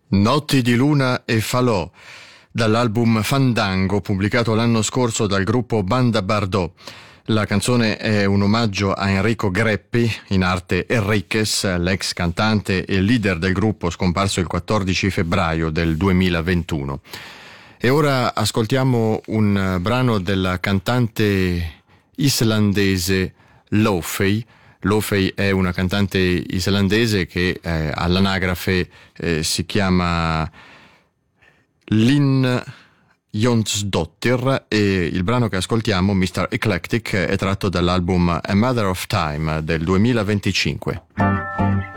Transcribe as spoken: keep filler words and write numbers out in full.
Notti di luna e falò, dall'album Fandango pubblicato l'anno scorso dal gruppo Banda Bardot. La canzone è un omaggio a Enrico Greppi, in arte Enriquez, l'ex cantante e leader del gruppo scomparso il quattordici febbraio del duemilaventuno. E ora ascoltiamo un brano della cantante islandese Lofey. Lofey è una cantante islandese che eh, all'anagrafe eh, si chiama Linn Jonsdottir, e il brano che ascoltiamo, mister Eclectic, è tratto dall'album A Matter of Time del duemilaventicinque.